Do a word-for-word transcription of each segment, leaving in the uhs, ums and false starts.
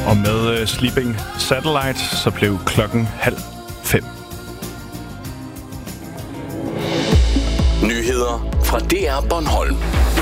Og med uh, Sleeping Satellite, så blev klokken halv fem. Nyheder fra D R Bornholm.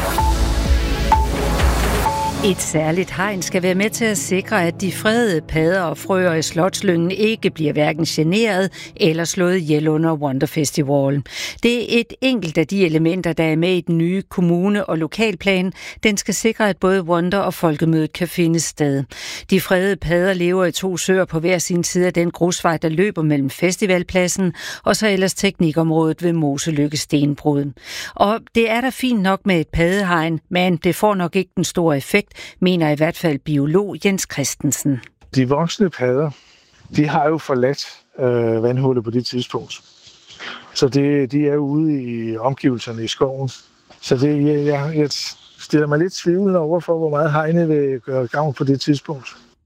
Et særligt hegn skal være med til at sikre, at de fredede padder og frøer i Slotslyngen ikke bliver hverken generet eller slået ihjel under Wonder Festival. Det er et enkelt af de elementer, der er med i den nye kommune- og lokalplan. Den skal sikre, at både Wonder og Folkemødet kan finde sted. De fredede padder lever i to søer på hver sin side af den grusvej, der løber mellem festivalpladsen og så ellers teknikområdet ved Moselykke Stenbrud. Og det er da fint nok med et paddehegn, men det får nok ikke den store effekt, mener i hvert fald biolog Jens Christensen. De voksne padder, de har jo forladt øh, vandhullet på det tidspunkt. Så det, de er ude i omgivelserne i skoven. Så det, jeg, jeg, jeg stiller mig lidt tvivlende over for, hvor meget hegnet vil gøre gavn på det tidspunkt.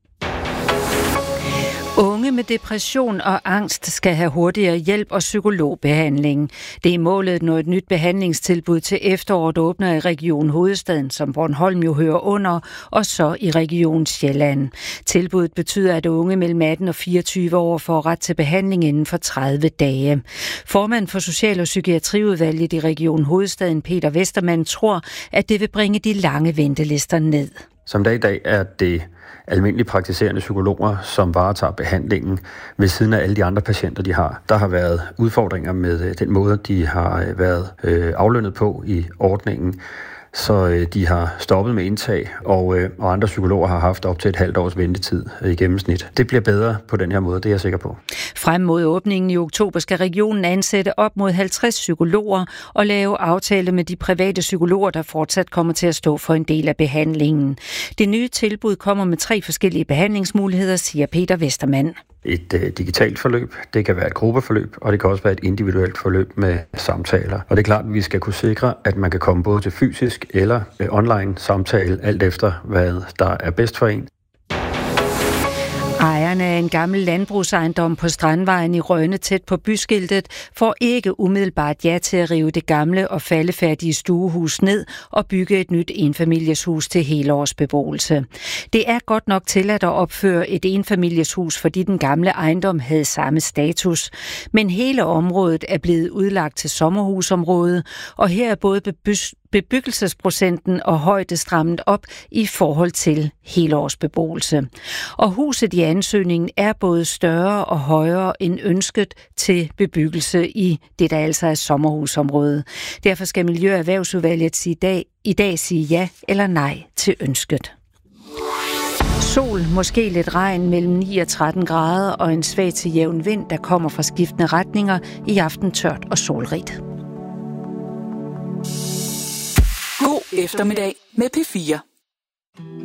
Unge med depression og angst skal have hurtigere hjælp og psykologbehandling. Det er målet, når et nyt behandlingstilbud til efteråret åbner i Region Hovedstaden, som Bornholm jo hører under, og så i Region Sjælland. Tilbuddet betyder, at unge mellem atten og fireogtyve år får ret til behandling inden for tredive dage. Formand for Social- og Psykiatriudvalget i Region Hovedstaden, Peter Westermann, tror, at det vil bringe de lange ventelister ned. Som dag i dag er det almindelige praktiserende psykologer, som varetager behandlingen ved siden af alle de andre patienter, de har. Der har været udfordringer med den måde, de har været øh, aflønnet på i ordningen, så øh, de har stoppet med indtag, og, øh, og andre psykologer har haft op til et halvt års ventetid øh, i gennemsnit. Det bliver bedre på den her måde, det er jeg sikker på. Frem mod åbningen i oktober skal regionen ansætte op mod halvtreds psykologer og lave aftale med de private psykologer, der fortsat kommer til at stå for en del af behandlingen. Det nye tilbud kommer med tre forskellige behandlingsmuligheder, siger Peter Westermann. Et øh, digitalt forløb, det kan være et gruppeforløb, og det kan også være et individuelt forløb med samtaler. Og det er klart, at vi skal kunne sikre, at man kan komme både til fysisk eller øh, online samtale, alt efter hvad der er bedst for en. Ejerne af en gammel landbrugsejendom på Strandvejen i Rønne tæt på byskiltet får ikke umiddelbart ja til at rive det gamle og faldefærdige stuehus ned og bygge et nyt enfamilieshus til helårsbeboelse. Det er godt nok tilladt at opføre et enfamilieshus, fordi den gamle ejendom havde samme status. Men hele området er blevet udlagt til sommerhusområde, og her er både bebys bebyggelsesprocenten og højde strammet op i forhold til helårsbeboelse. Og huset i ansøgningen er både større og højere end ønsket til bebyggelse i det, der altså er sommerhusområde. Derfor skal Miljø- og Erhvervsudvalget i dag, i dag sige ja eller nej til ønsket. Sol, måske lidt regn mellem ni og tretten grader og en svag til jævn vind, der kommer fra skiftende retninger, i aften tørt og solrigt. God eftermiddag med P fire.